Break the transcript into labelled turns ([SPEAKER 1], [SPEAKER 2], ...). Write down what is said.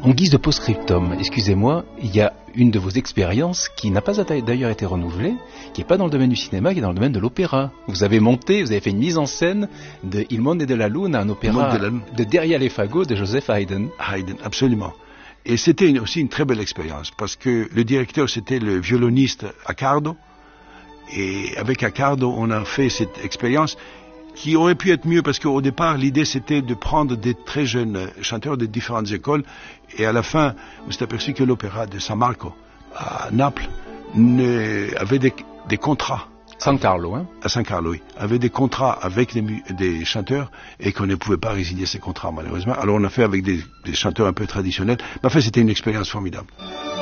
[SPEAKER 1] En guise de post-scriptum, excusez-moi, il y a une de vos expériences qui n'a pas d'ailleurs été renouvelée, qui n'est pas dans le domaine du cinéma, qui est dans le domaine de l'opéra. Vous avez fait une mise en scène de Il Monde de la Lune, un opéra de Derrière les fagots de Joseph Haydn.
[SPEAKER 2] Haydn, absolument. Et c'était aussi une très belle expérience, parce que le directeur, c'était le violoniste Accardo, et avec Accardo, on a fait cette expérience qui aurait pu être mieux, parce qu'au départ, l'idée, c'était de prendre des très jeunes chanteurs de différentes écoles, et à la fin, on s'est aperçu que l'opéra de San Marco, à Naples, avait des contrats.
[SPEAKER 1] San Carlo, hein?
[SPEAKER 2] À San Carlo, oui. Avait des contrats avec des chanteurs, et qu'on ne pouvait pas résilier ces contrats, malheureusement. Alors on a fait avec des chanteurs un peu traditionnels. Mais enfin, c'était une expérience formidable.